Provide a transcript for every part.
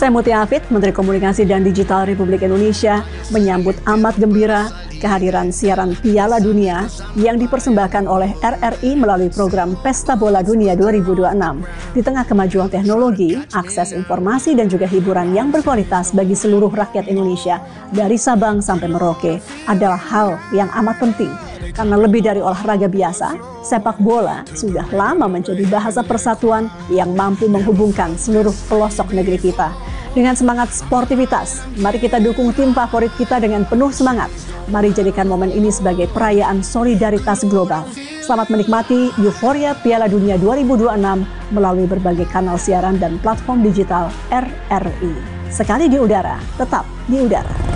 Saya Mutia Hafid, Menteri Komunikasi dan Digital Republik Indonesia, menyambut amat gembira kehadiran siaran Piala Dunia yang dipersembahkan oleh RRI melalui program Pesta Bola Dunia 2026. Di tengah kemajuan teknologi, akses informasi dan juga hiburan yang berkualitas bagi seluruh rakyat Indonesia dari Sabang sampai Merauke adalah hal yang amat penting. Karena lebih dari olahraga biasa, sepak bola sudah lama menjadi bahasa persatuan yang mampu menghubungkan seluruh pelosok negeri kita. Dengan semangat sportivitas, mari kita dukung tim favorit kita dengan penuh semangat. Mari jadikan momen ini sebagai perayaan solidaritas global. Selamat menikmati euforia Piala Dunia 2026 melalui berbagai kanal siaran dan platform digital RRI. Sekali di udara, tetap di udara.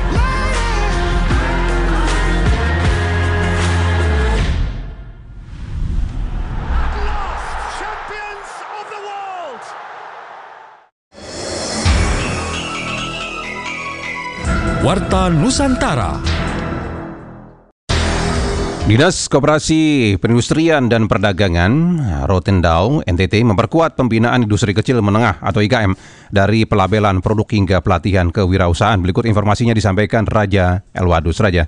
Warta Nusantara. Dinas Koperasi Perindustrian dan Perdagangan Rotendao NTT memperkuat pembinaan industri kecil menengah atau IKM dari pelabelan produk hingga pelatihan kewirausahaan. Berikut informasinya disampaikan Raja Elwadus. Raja.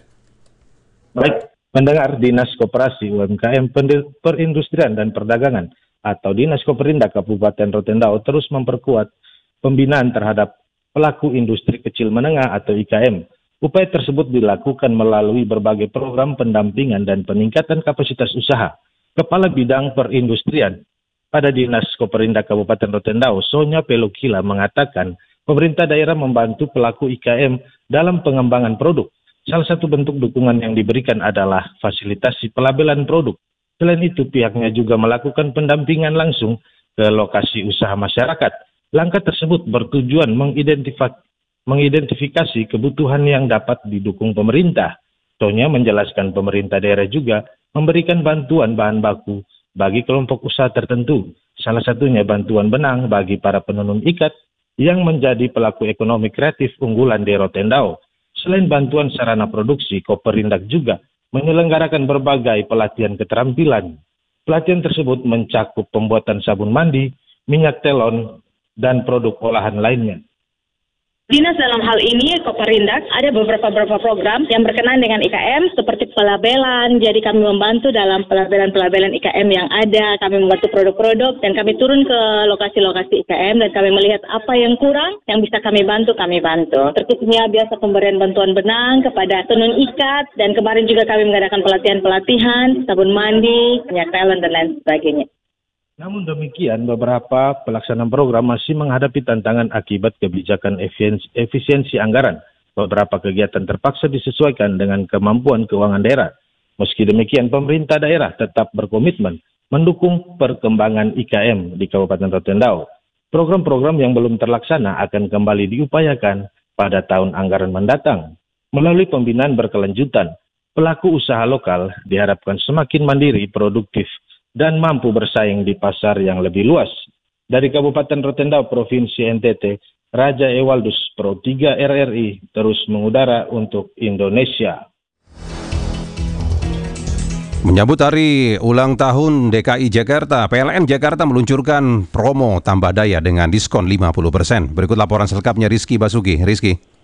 Baik, pendengar, Dinas Koperasi UMKM Perindustrian dan Perdagangan atau Dinas Koperinda Kabupaten Rotendao terus memperkuat pembinaan terhadap pelaku industri kecil menengah atau IKM. Upaya tersebut dilakukan melalui berbagai program pendampingan dan peningkatan kapasitas usaha. Kepala Bidang Perindustrian pada Dinas Koperinda Kabupaten Rotendao, Sonya Pelukila, mengatakan pemerintah daerah membantu pelaku IKM dalam pengembangan produk. Salah satu bentuk dukungan yang diberikan adalah fasilitasi pelabelan produk. Selain itu, pihaknya juga melakukan pendampingan langsung ke lokasi usaha masyarakat. Langkah tersebut bertujuan mengidentifikasi kebutuhan yang dapat didukung pemerintah. Sonya menjelaskan pemerintah daerah juga memberikan bantuan bahan baku bagi kelompok usaha tertentu. Salah satunya bantuan benang bagi para penenun ikat yang menjadi pelaku ekonomi kreatif unggulan di Rotendao. Selain bantuan sarana produksi, Koperindak juga menyelenggarakan berbagai pelatihan keterampilan. Pelatihan tersebut mencakup pembuatan sabun mandi, minyak telon, dan produk olahan lainnya. Dinas dalam hal ini, Koperindak, ada beberapa program yang berkenaan dengan IKM seperti pelabelan. Jadi kami membantu dalam pelabelan IKM yang ada. Kami membantu produk-produk dan kami turun ke lokasi-lokasi IKM dan kami melihat apa yang kurang, yang bisa kami bantu. Terkhususnya biasa pemberian bantuan benang kepada tenun ikat dan kemarin juga kami mengadakan pelatihan, sabun mandi, minyak telon dan lain sebagainya. Namun demikian, beberapa pelaksanaan program masih menghadapi tantangan akibat kebijakan efisiensi anggaran. Beberapa kegiatan terpaksa disesuaikan dengan kemampuan keuangan daerah. Meski demikian, pemerintah daerah tetap berkomitmen mendukung perkembangan IKM di Kabupaten Rotendao. Program-program yang belum terlaksana akan kembali diupayakan pada tahun anggaran mendatang. Melalui pembinaan berkelanjutan, pelaku usaha lokal diharapkan semakin mandiri, produktif, dan mampu bersaing di pasar yang lebih luas. Dari Kabupaten Rotendao, Provinsi NTT, Raja Ewaldus, Pro 3 RRI, terus mengudara untuk Indonesia. Menyambut hari ulang tahun DKI Jakarta, PLN Jakarta meluncurkan promo tambah daya dengan diskon 50%. Berikut laporan selengkapnya Rizky Basuki. Rizky.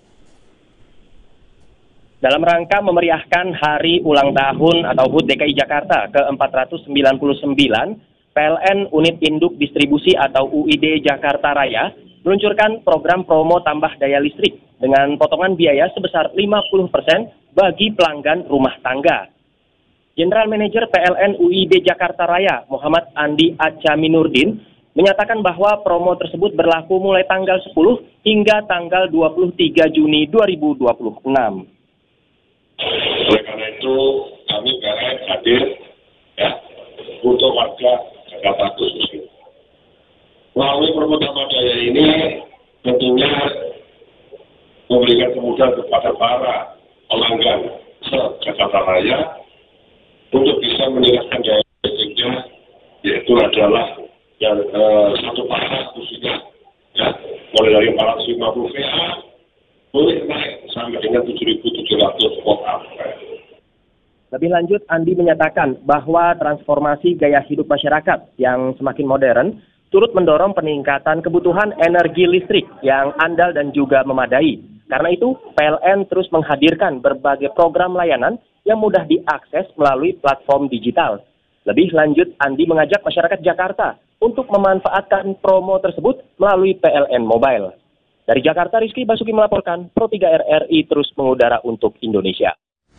Dalam rangka memeriahkan hari ulang tahun atau HUT DKI Jakarta ke-499, PLN Unit Induk Distribusi atau UID Jakarta Raya meluncurkan program promo tambah daya listrik dengan potongan biaya sebesar 50% bagi pelanggan rumah tangga. General Manager PLN UID Jakarta Raya, Muhammad Andi Achaminurdin, menyatakan bahwa promo tersebut berlaku mulai tanggal 10 hingga tanggal 23 Juni 2026. Oleh karena itu kami PLN hadir untuk warga Jakarta khususnya. Melalui promo tambah daya ini tentunya memberikan kemudahan kepada para pelanggan Jakarta Raya untuk bisa meningkatkan daya listriknya, yaitu adalah yang satu paras khususnya mulai dari 450 VA boleh naik sampai dengan 7.700 volt ampere. Lebih lanjut, Andi menyatakan bahwa transformasi gaya hidup masyarakat yang semakin modern turut mendorong peningkatan kebutuhan energi listrik yang andal dan juga memadai. Karena itu, PLN terus menghadirkan berbagai program layanan yang mudah diakses melalui platform digital. Lebih lanjut, Andi mengajak masyarakat Jakarta untuk memanfaatkan promo tersebut melalui PLN Mobile. Dari Jakarta, Rizky Basuki melaporkan, Pro 3 RRI terus mengudara untuk Indonesia.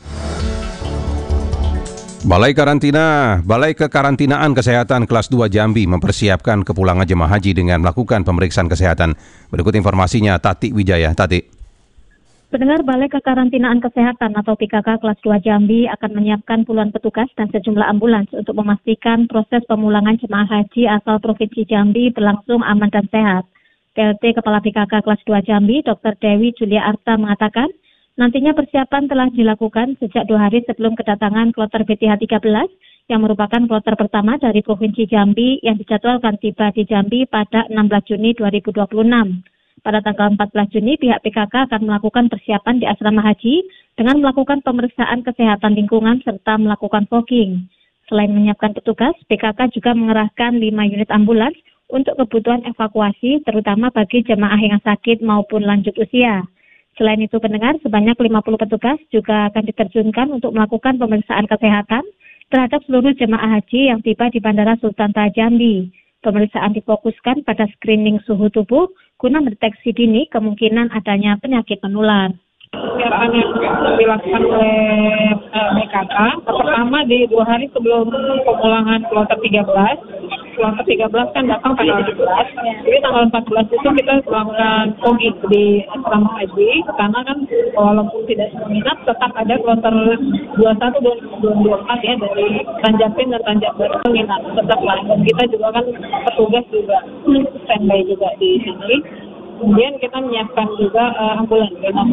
Balai Kekarantinaan Kesehatan Kelas 2 Jambi mempersiapkan kepulangan jemaah haji dengan melakukan pemeriksaan kesehatan. Berikut informasinya, Tati Wijaya. Tati. Pendengar, Balai Kekarantinaan Kesehatan atau PKK Kelas 2 Jambi akan menyiapkan puluhan petugas dan sejumlah ambulans untuk memastikan proses pemulangan jemaah haji asal Provinsi Jambi berlangsung aman dan sehat. PLT Kepala PKK Kelas 2 Jambi, Dr. Dewi Julia Arta mengatakan, nantinya persiapan telah dilakukan sejak 2 hari sebelum kedatangan kloter BTH 13 yang merupakan kloter pertama dari Provinsi Jambi yang dijadwalkan tiba di Jambi pada 16 Juni 2026. Pada tanggal 14 Juni, pihak PKK akan melakukan persiapan di asrama haji dengan melakukan pemeriksaan kesehatan lingkungan serta melakukan fogging. Selain menyiapkan petugas, PKK juga mengerahkan 5 unit ambulans untuk kebutuhan evakuasi terutama bagi jemaah yang sakit maupun lanjut usia. Selain itu, pendengar, sebanyak 50 petugas juga akan diterjunkan untuk melakukan pemeriksaan kesehatan terhadap seluruh jemaah haji yang tiba di Bandara Sultan Toha Jambi. Pemeriksaan difokuskan pada screening suhu tubuh guna mendeteksi dini kemungkinan adanya penyakit menular. Persiapan yang dilakukan oleh BKK, pertama di 2 hari sebelum pemulangan kloter 13. Kloter 13 kan datang tanggal 14, jadi tanggal 14 itu kita melakukan fogging di asrama haji, karena kan walaupun tidak minat, tetap ada kloter 21 dan 24 ya, dari Tanjapin dan Tanjabur minat, tetap lah. Dan kita juga kan petugas juga standby juga di sini. Kemudian kita menyiapkan juga ambulan,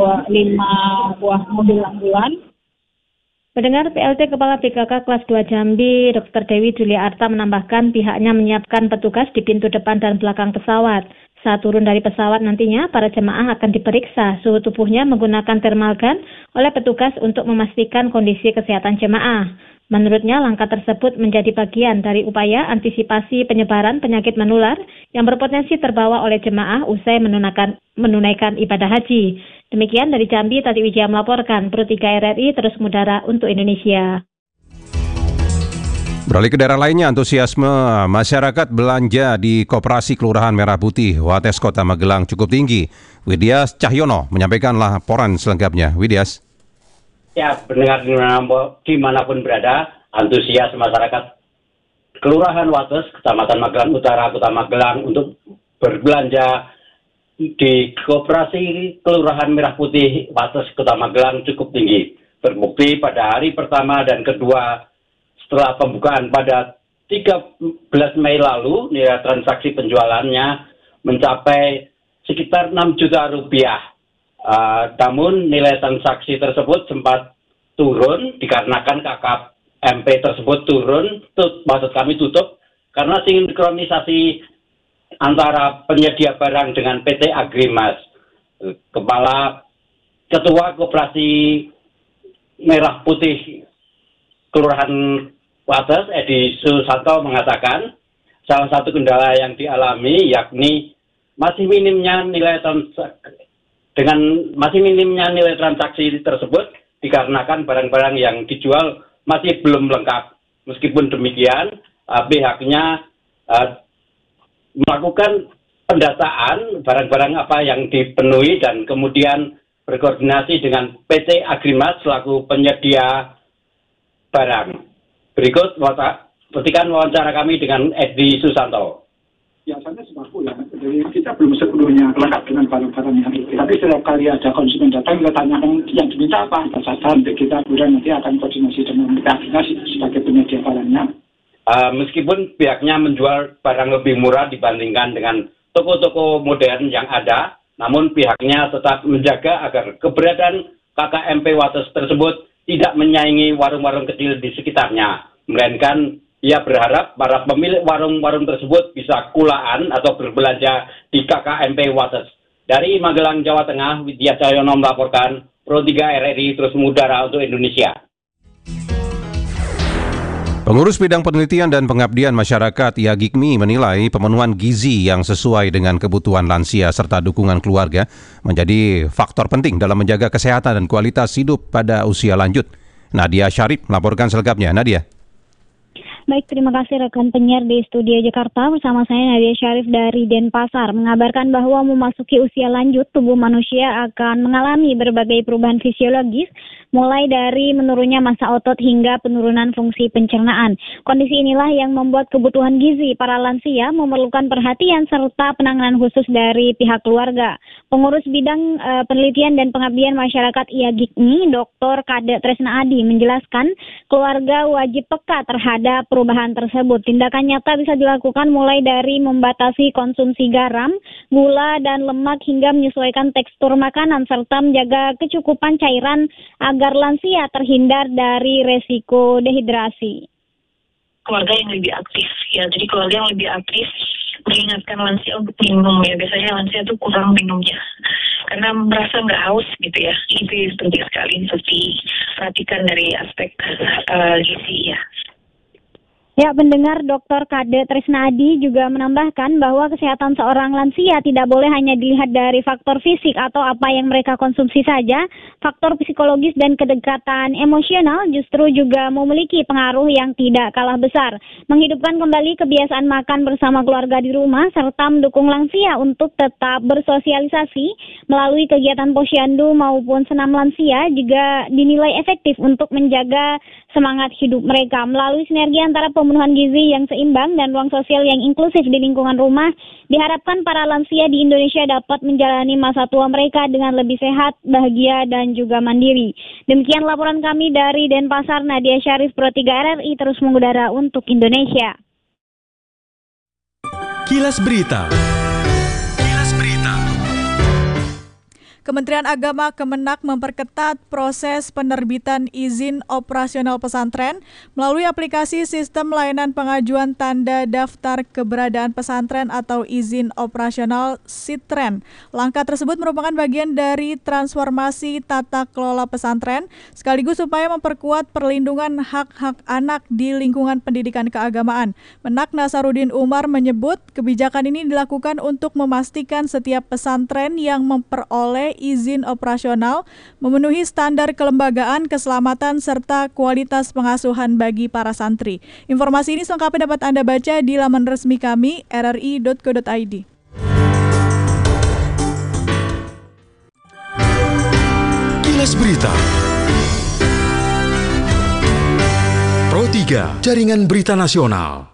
5 buah mobil ambulan. Pendengar, PLT Kepala PKK Kelas 2 Jambi, Dr. Dewi Julia Arta menambahkan pihaknya menyiapkan petugas di pintu depan dan belakang pesawat. Saat turun dari pesawat nantinya, para jemaah akan diperiksa suhu tubuhnya menggunakan thermal gun oleh petugas untuk memastikan kondisi kesehatan jemaah. Menurutnya, langkah tersebut menjadi bagian dari upaya antisipasi penyebaran penyakit menular yang berpotensi terbawa oleh jemaah usai menunaikan ibadah haji. Demikian dari Jambi, Tati Wijaya melaporkan, Pro 3 RRI terus mengudara untuk Indonesia. Beralih ke daerah lainnya, antusiasme masyarakat belanja di Koperasi Kelurahan Merah Putih, Wates Kota Magelang cukup tinggi. Widyas Cahyono menyampaikan laporan selengkapnya. Widyas. Ya, pendengar dimanapun berada, antusias masyarakat Kelurahan Wates, Kecamatan Magelang Utara, Kota Magelang untuk berbelanja di Koperasi Kelurahan Merah Putih, Wates, Kota Magelang cukup tinggi. Terbukti pada hari pertama dan kedua setelah pembukaan pada 13 Mei lalu, nilai transaksi penjualannya mencapai sekitar 6 juta rupiah. Namun nilai transaksi tersebut sempat turun dikarenakan KKMP tersebut maksud kami tutup karena sinkronisasi antara penyedia barang dengan PT Agrimas. Ketua Koperasi Merah Putih Kelurahan Wates, Edi Susanto mengatakan salah satu kendala yang dialami yakni masih minimnya nilai transaksi tersebut dikarenakan barang-barang yang dijual masih belum lengkap. Meskipun demikian, pihaknya melakukan pendataan barang-barang apa yang dipenuhi dan kemudian berkoordinasi dengan PT Agrimas selaku penyedia barang. Berikut petikan wawancara kami dengan Edi Susanto. Biasanya sembako ya, jadi kita belum sepenuhnya lengkap dengan barang-barang yang itu. Tapi setiap kali ada konsumen datang, kita tanyakan yang diminta apa saja, untuk kita kemudian nanti akan koordinasi dengan kita sebagai penyedia barangnya. Meskipun pihaknya menjual barang lebih murah dibandingkan dengan toko-toko modern yang ada, namun pihaknya tetap menjaga agar keberadaan KKMP Wates tersebut tidak menyaingi warung-warung kecil di sekitarnya, melainkan ia berharap para pemilik warung-warung tersebut bisa kulaan atau berbelanja di KKMP Wates. Dari Magelang, Jawa Tengah, Widyas Cahyono melaporkan, Pro 3 RRI terus mengudara untuk Indonesia. Pengurus Bidang Penelitian dan Pengabdian Masyarakat IAGIKMI menilai pemenuhan gizi yang sesuai dengan kebutuhan lansia serta dukungan keluarga menjadi faktor penting dalam menjaga kesehatan dan kualitas hidup pada usia lanjut. Nadia Syarif melaporkan selengkapnya. Nadia. Baik, terima kasih rekan penyiar di studio Jakarta. Bersama saya Nadia Syarif dari Denpasar mengabarkan bahwa memasuki usia lanjut, tubuh manusia akan mengalami berbagai perubahan fisiologis, mulai dari menurunnya massa otot hingga penurunan fungsi pencernaan. Kondisi inilah yang membuat kebutuhan gizi para lansia memerlukan perhatian serta penanganan khusus dari pihak keluarga. Pengurus Bidang Penelitian dan Pengabdian Masyarakat IAGIKMI, Dr. Kade Tresna Adi menjelaskan keluarga wajib peka terhadap perubahan tersebut. Tindakan nyata bisa dilakukan mulai dari membatasi konsumsi garam, gula, dan lemak hingga menyesuaikan tekstur makanan serta menjaga kecukupan cairan agar lansia terhindar dari resiko dehidrasi. Keluarga yang lebih aktif ya, jadi keluarga yang lebih aktif mengingatkan lansia untuk minum ya. Biasanya lansia tuh kurang minumnya karena merasa nggak haus gitu ya. Itu penting sekali untuk diperhatikan dari aspek gizi ya. Ya, pendengar, Dr. Kade Tresna Adi juga menambahkan bahwa kesehatan seorang lansia tidak boleh hanya dilihat dari faktor fisik atau apa yang mereka konsumsi saja. Faktor psikologis dan kedekatan emosional justru juga memiliki pengaruh yang tidak kalah besar. Menghidupkan kembali kebiasaan makan bersama keluarga di rumah serta mendukung lansia untuk tetap bersosialisasi melalui kegiatan posyandu maupun senam lansia juga dinilai efektif untuk menjaga semangat hidup mereka. Melalui sinergi antara pemenuhan gizi yang seimbang dan ruang sosial yang inklusif di lingkungan rumah, diharapkan para lansia di Indonesia dapat menjalani masa tua mereka dengan lebih sehat, bahagia, dan juga mandiri. Demikian laporan kami dari Denpasar, Nadia Syarif, Pro 3 RRI terus mengudara untuk Indonesia. Kilas Berita. Kementerian Agama Kemenak memperketat proses penerbitan izin operasional pesantren melalui aplikasi Sistem Layanan Pengajuan Tanda Daftar Keberadaan Pesantren atau izin operasional SITREN. Langkah tersebut merupakan bagian dari transformasi tata kelola pesantren sekaligus supaya memperkuat perlindungan hak-hak anak di lingkungan pendidikan keagamaan. Menak Nasaruddin Umar menyebut kebijakan ini dilakukan untuk memastikan setiap pesantren yang memperoleh izin operasional memenuhi standar kelembagaan, keselamatan, serta kualitas pengasuhan bagi para santri. Informasi ini selengkapnya dapat Anda baca di laman resmi kami, rri.co.id. Kilas Berita. Pro 3, Jaringan Berita Nasional.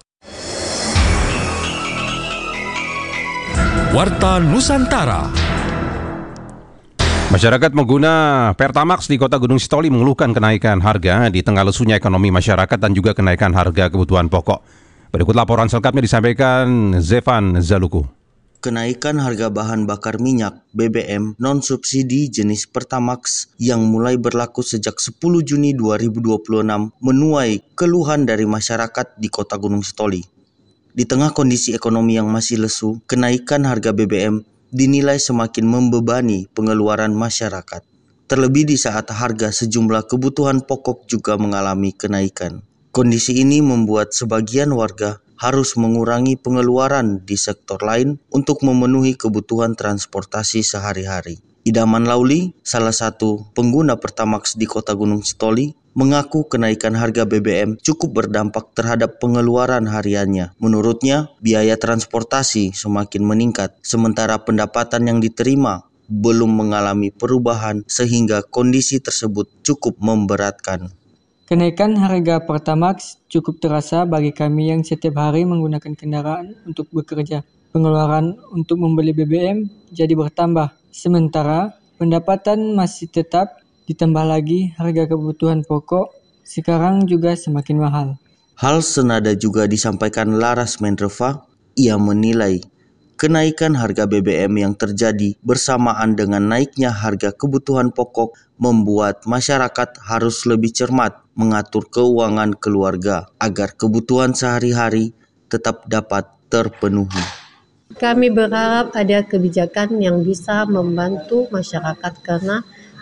Warta Nusantara. Masyarakat pengguna Pertamax di Kota Gunung Sitoli mengeluhkan kenaikan harga di tengah lesunya ekonomi masyarakat dan juga kenaikan harga kebutuhan pokok. Berikut laporan selengkapnya disampaikan Zevan Zaluku. Kenaikan harga bahan bakar minyak BBM non-subsidi jenis Pertamax yang mulai berlaku sejak 10 Juni 2026 menuai keluhan dari masyarakat di Kota Gunung Sitoli. Di tengah kondisi ekonomi yang masih lesu, kenaikan harga BBM dinilai semakin membebani pengeluaran masyarakat. Terlebih di saat harga sejumlah kebutuhan pokok juga mengalami kenaikan. Kondisi ini membuat sebagian warga harus mengurangi pengeluaran di sektor lain untuk memenuhi kebutuhan transportasi sehari-hari. Idaman Lauli, salah satu pengguna Pertamax di Kota Gunung Sitoli, mengaku kenaikan harga BBM cukup berdampak terhadap pengeluaran hariannya. Menurutnya, biaya transportasi semakin meningkat, sementara pendapatan yang diterima belum mengalami perubahan sehingga kondisi tersebut cukup memberatkan. Kenaikan harga Pertamax cukup terasa bagi kami yang setiap hari menggunakan kendaraan untuk bekerja. Pengeluaran untuk membeli BBM jadi bertambah, sementara pendapatan masih tetap. Ditambah lagi harga kebutuhan pokok sekarang juga semakin mahal. Hal senada juga disampaikan Laras Mendreva. Ia menilai kenaikan harga BBM yang terjadi bersamaan dengan naiknya harga kebutuhan pokok membuat masyarakat harus lebih cermat mengatur keuangan keluarga agar kebutuhan sehari-hari tetap dapat terpenuhi. Kami berharap ada kebijakan yang bisa membantu masyarakat karena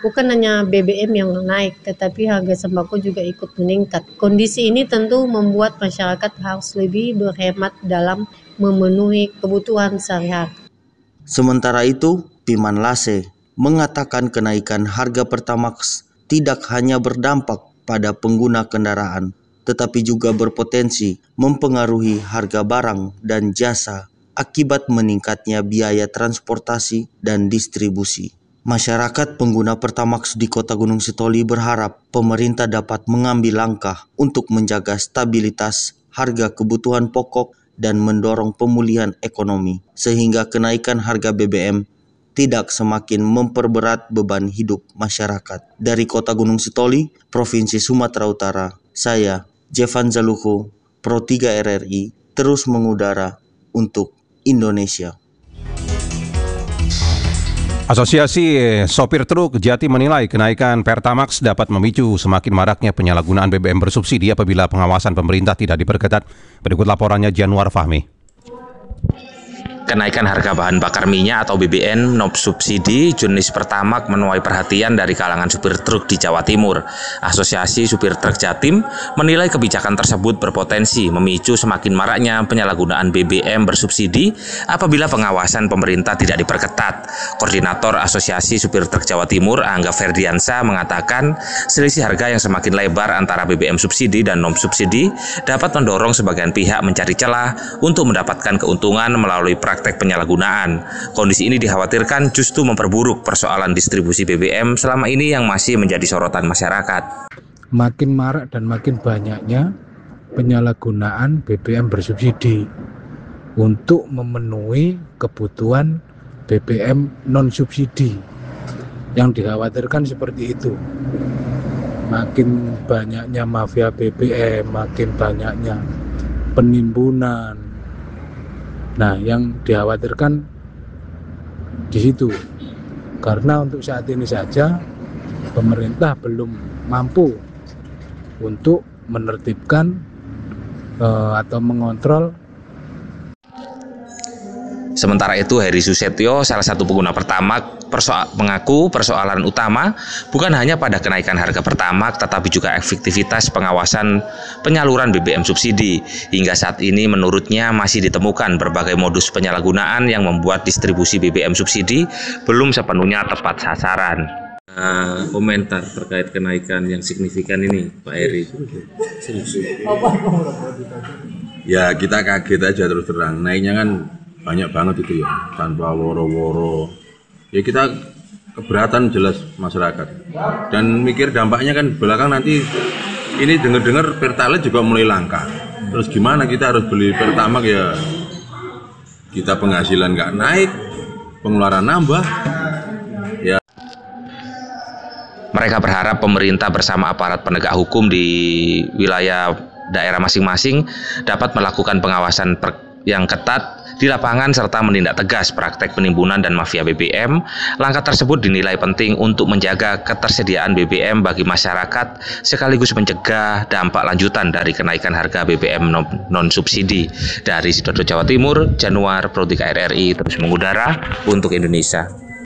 bukan hanya BBM yang naik, tetapi harga sembako juga ikut meningkat. Kondisi ini tentu membuat masyarakat harus lebih berhemat dalam memenuhi kebutuhan sehari-hari. Sementara itu, Piman Lase mengatakan kenaikan harga Pertamax tidak hanya berdampak pada pengguna kendaraan, tetapi juga berpotensi mempengaruhi harga barang dan jasa akibat meningkatnya biaya transportasi dan distribusi. Masyarakat pengguna Pertamax di Kota Gunung Sitoli berharap pemerintah dapat mengambil langkah untuk menjaga stabilitas harga kebutuhan pokok dan mendorong pemulihan ekonomi, sehingga kenaikan harga BBM tidak semakin memperberat beban hidup masyarakat. Dari Kota Gunung Sitoli, Provinsi Sumatera Utara, saya, Jevan Zaluho, Pro 3 RRI, terus mengudara untuk Indonesia. Asosiasi Sopir Truk Jatim menilai kenaikan Pertamax dapat memicu semakin maraknya penyalahgunaan BBM bersubsidi apabila pengawasan pemerintah tidak diperketat. Berikut laporannya Januar Fahmi. Kenaikan harga bahan bakar minyak atau BBM non subsidi jenis Pertamax menuai perhatian dari kalangan supir truk di Jawa Timur. Asosiasi Supir Truk Jatim menilai kebijakan tersebut berpotensi memicu semakin maraknya penyalahgunaan BBM bersubsidi apabila pengawasan pemerintah tidak diperketat. Koordinator Asosiasi Supir Truk Jawa Timur, Angga Ferdiansa, mengatakan selisih harga yang semakin lebar antara BBM subsidi dan non subsidi dapat mendorong sebagian pihak mencari celah untuk mendapatkan keuntungan melalui praktek penyalahgunaan. Kondisi ini dikhawatirkan justru memperburuk persoalan distribusi BBM selama ini yang masih menjadi sorotan masyarakat. Makin marak dan makin banyaknya penyalahgunaan BBM bersubsidi untuk memenuhi kebutuhan BBM non subsidi. Yang dikhawatirkan seperti itu. Makin banyaknya mafia BBM, makin banyaknya penimbunan. Nah, yang dikhawatirkan di situ, karena untuk saat ini saja pemerintah belum mampu untuk menertibkan atau mengontrol. Sementara itu, Heri Susetyo, salah satu pengguna Pertamax, mengaku persoalan utama bukan hanya pada kenaikan harga Pertamax, tetapi juga efektivitas pengawasan penyaluran BBM subsidi. Hingga saat ini menurutnya masih ditemukan berbagai modus penyalahgunaan yang membuat distribusi BBM subsidi belum sepenuhnya tepat sasaran. Komentar terkait kenaikan yang signifikan ini, Pak Heri. Ya, kita kaget aja terus terang. Naiknya kan banyak banget itu ya, tanpa woro-woro. Ya kita keberatan jelas masyarakat. Dan mikir dampaknya kan belakang nanti ini dengar-dengar Pertalite juga mulai langka. Terus gimana kita harus beli Pertamax ya? Kita penghasilan nggak naik, pengeluaran nambah. Ya. Mereka berharap pemerintah bersama aparat penegak hukum di wilayah daerah masing-masing dapat melakukan pengawasan yang ketat di lapangan serta menindak tegas praktek penimbunan dan mafia BBM. Langkah tersebut dinilai penting untuk menjaga ketersediaan BBM bagi masyarakat sekaligus mencegah dampak lanjutan dari kenaikan harga BBM non subsidi. Dari Sidoarjo, Jawa Timur, Januar, Pro 3 RRI terus mengudara untuk Indonesia.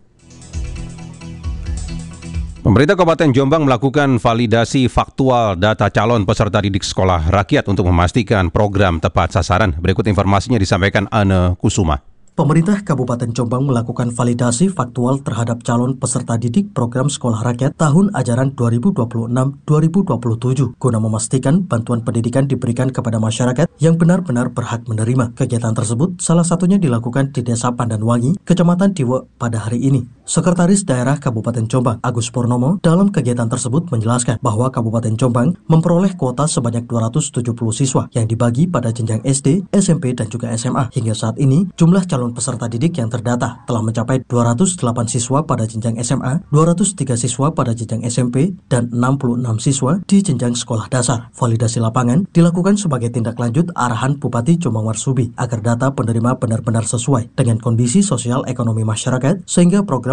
Pemerintah Kabupaten Jombang melakukan validasi faktual data calon peserta didik sekolah rakyat untuk memastikan program tepat sasaran. Berikut informasinya disampaikan Ane Kusuma. Pemerintah Kabupaten Jombang melakukan validasi faktual terhadap calon peserta didik program sekolah rakyat tahun ajaran 2026-2027 guna memastikan bantuan pendidikan diberikan kepada masyarakat yang benar-benar berhak menerima. Kegiatan tersebut salah satunya dilakukan di Desa Pandanwangi, Kecamatan Diwe pada hari ini. Sekretaris Daerah Kabupaten Jombang, Agus Purnomo, dalam kegiatan tersebut menjelaskan bahwa Kabupaten Jombang memperoleh kuota sebanyak 270 siswa yang dibagi pada jenjang SD, SMP, dan juga SMA. Hingga saat ini, jumlah calon peserta didik yang terdata telah mencapai 208 siswa pada jenjang SMA, 203 siswa pada jenjang SMP, dan 66 siswa di jenjang sekolah dasar. Validasi lapangan dilakukan sebagai tindak lanjut arahan Bupati Jombang Marsudi agar data penerima benar-benar sesuai dengan kondisi sosial ekonomi masyarakat sehingga program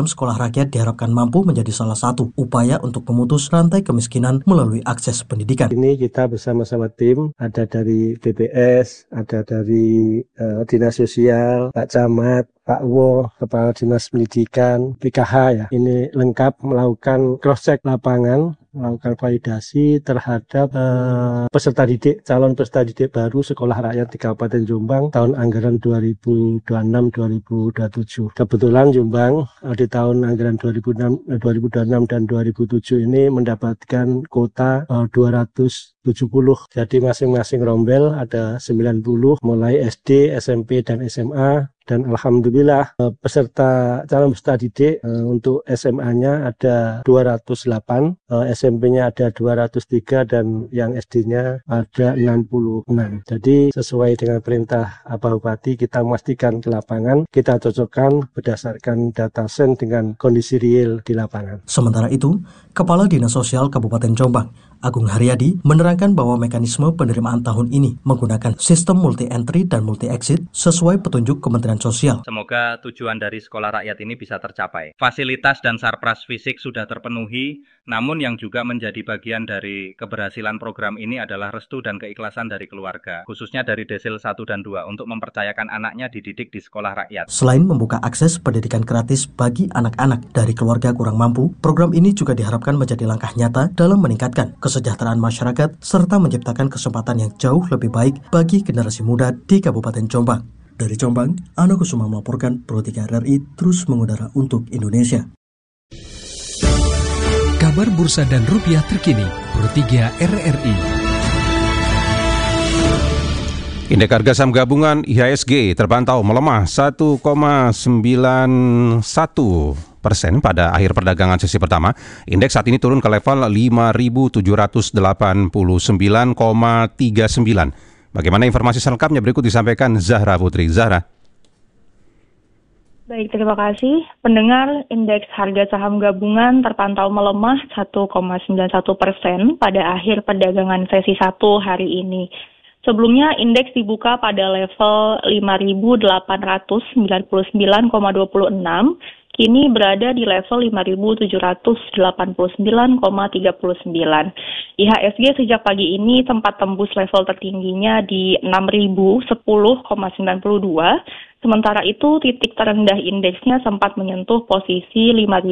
program sekolah rakyat diharapkan mampu menjadi salah satu upaya untuk memutus rantai kemiskinan melalui akses pendidikan. Ini kita bersama-sama tim, ada dari BPS, ada dari Dinas Sosial, Pak Camat, Pak Wo, Kepala Dinas Pendidikan, PKH ya. Ini lengkap melakukan cross-check lapangan, melakukan validasi terhadap peserta didik, calon peserta didik baru sekolah rakyat di Kabupaten Jombang tahun anggaran 2026-2027. Kebetulan Jombang di tahun anggaran 2026 dan 2007 ini mendapatkan kuota 270. Jadi masing-masing rombel ada 90 mulai SD, SMP, dan SMA. Dan alhamdulillah peserta calon peserta didik untuk SMA-nya ada 208, SMP-nya ada 203 dan yang SD-nya ada 66. Jadi sesuai dengan perintah Bapak Bupati kita memastikan ke lapangan, kita cocokkan berdasarkan data sen dengan kondisi real di lapangan. Sementara itu, Kepala Dinas Sosial Kabupaten Jombang, Agung Haryadi, menerangkan bahwa mekanisme penerimaan tahun ini menggunakan sistem multi-entry dan multi-exit sesuai petunjuk Kementerian Sosial. Semoga tujuan dari sekolah rakyat ini bisa tercapai. Fasilitas dan sarpras fisik sudah terpenuhi, namun yang juga menjadi bagian dari keberhasilan program ini adalah restu dan keikhlasan dari keluarga, khususnya dari Desil 1 dan 2, untuk mempercayakan anaknya dididik di sekolah rakyat. Selain membuka akses pendidikan gratis bagi anak-anak dari keluarga kurang mampu, program ini juga diharapkan menjadi langkah nyata dalam meningkatkan kesejahteraan masyarakat serta menciptakan kesempatan yang jauh lebih baik bagi generasi muda di Kabupaten Jombang. Dari Jombang, Ano Kusuma melaporkan, Pro 3 RRI terus mengudara untuk Indonesia. Kabar bursa dan rupiah terkini, Pro 3 RRI. Indeks harga saham gabungan IHSG terpantau melemah 1,91% pada akhir perdagangan sesi pertama. Indeks saat ini turun ke level 5.789,39. Bagaimana informasi selengkapnya berikut disampaikan Zahra Putri. Zahra. Baik, terima kasih. Pendengar, indeks harga saham gabungan terpantau melemah 1,91% pada akhir perdagangan sesi 1 hari ini. Sebelumnya, indeks dibuka pada level 5.899,26, kini berada di level 5.789,39. IHSG sejak pagi ini sempat tembus level tertingginya di 6.010,92, sementara itu titik terendah indeksnya sempat menyentuh posisi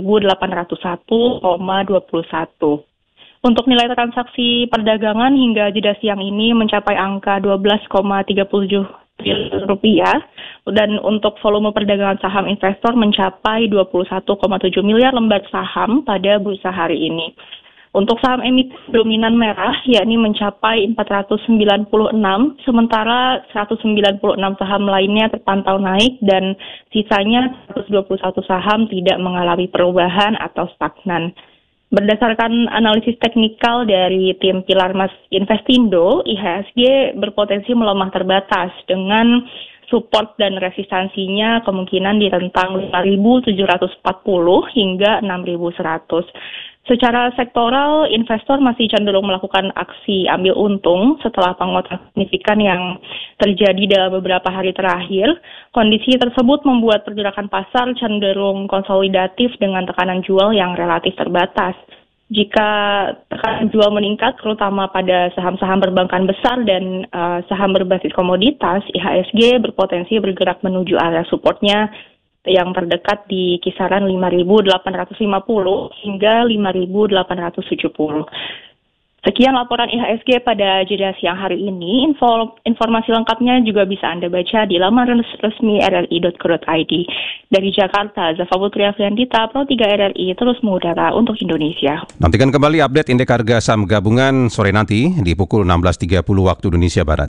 5.801,21. Untuk nilai transaksi perdagangan hingga jeda siang ini mencapai angka 12,37 triliun rupiah, dan untuk volume perdagangan saham investor mencapai 21,7 miliar lembar saham pada bursa hari ini. Untuk saham emiten dominan merah, yakni mencapai 496, sementara 196 saham lainnya terpantau naik dan sisanya 121 saham tidak mengalami perubahan atau stagnan. Berdasarkan analisis teknikal dari tim Pilar Mas Investindo, IHSG berpotensi melemah terbatas dengan support dan resistansinya kemungkinan di rentang 5.740 hingga 6.100. Secara sektoral, investor masih cenderung melakukan aksi ambil untung setelah penguatan signifikan yang terjadi dalam beberapa hari terakhir. Kondisi tersebut membuat pergerakan pasar cenderung konsolidatif dengan tekanan jual yang relatif terbatas. Jika tekanan jual meningkat, terutama pada saham-saham perbankan besar dan saham berbasis komoditas, IHSG berpotensi bergerak menuju area supportnya yang terdekat di kisaran 5.850 hingga 5.870. Sekian laporan IHSG pada jeda siang hari ini. Informasi lengkapnya juga bisa Anda baca di laman resmi rri.co.id. Dari Jakarta, Zafa Putri Afriandita, Pro 3 RRI terus mengudara untuk Indonesia. Nantikan kembali update indeks harga saham gabungan sore nanti di pukul 16.30 waktu Indonesia Barat.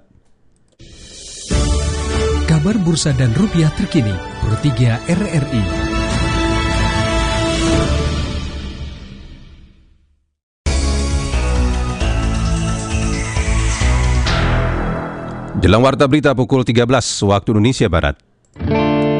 Kabar bursa dan rupiah terkini, Pro 3 RRI. Jelang warta berita pukul 13 waktu Indonesia Barat.